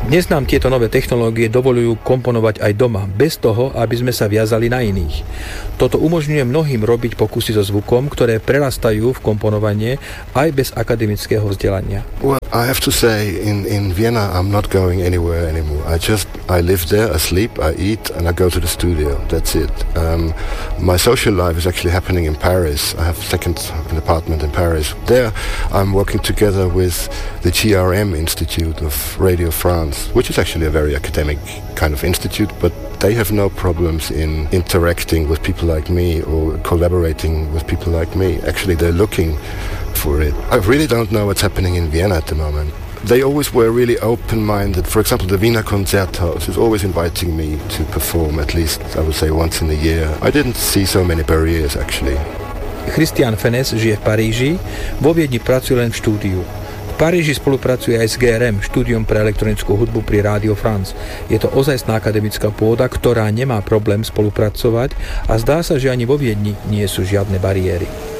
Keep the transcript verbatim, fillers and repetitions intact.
Dnes nám tieto nové technológie dovolujú komponovať aj doma, bez toho, aby sme sa viazali na iných. Toto umožňuje mnohým robiť pokusy so zvukom, ktoré prerastajú v komponovanie aj bez akademického vzdelania. Well, I have to say, in, in Vienna I'm not going anywhere anymore. I just, I live there, I sleep, I eat, and I go to the studio. That's it. Um, my social life is actually happening in Paris. I have a second an apartment in Paris. There I'm working together with the G R M Institute of Radio France, which is actually a very academic kind of institute, but they have no problems in interacting with people like me or collaborating with people like me. Actually, they're looking for it. I really don't know what's happening in Vienna at the moment. They always were really open-minded. For example, the Wiener Konzerthaus is always inviting me to perform, at least, I would say, once in a year. I didn't see so many barriers, actually. Christian Fenes žije v Paríži, vo Viedni pracuje len v štúdiu. V Paríži spolupracuje aj s G R M, štúdiom pre elektronickú hudbu pri Radio France. Je to ozajstná akademická pôda, ktorá nemá problém spolupracovať a zdá sa, že ani vo Viedni nie sú žiadne bariéry.